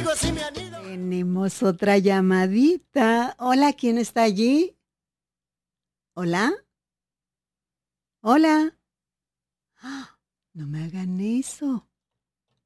amigos sí me han ido. Tenemos otra llamadita. Hola, ¿quién está allí? Hola. Hola. ¡Ah! No me hagan eso.